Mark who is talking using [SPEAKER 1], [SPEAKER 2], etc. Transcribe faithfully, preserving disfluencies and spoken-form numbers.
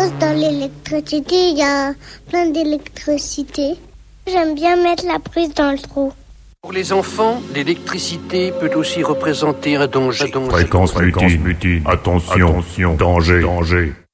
[SPEAKER 1] pense dans l'électricité, il y a plein d'électricité. J'aime bien mettre la prise dans le trou.
[SPEAKER 2] Pour les enfants, l'électricité peut aussi représenter un danger.
[SPEAKER 3] Fréquence mutine. Attention, attention, danger, danger.